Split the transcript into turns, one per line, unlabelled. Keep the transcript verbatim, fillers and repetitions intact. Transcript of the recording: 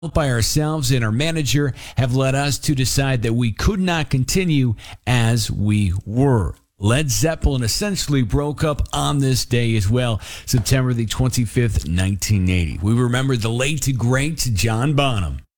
by ourselves and our manager have led us to decide that we could not continue as we were. Led Zeppelin essentially broke up on this day as well, September the twenty-fifth, nineteen eighty. We remember the late, great John Bonham.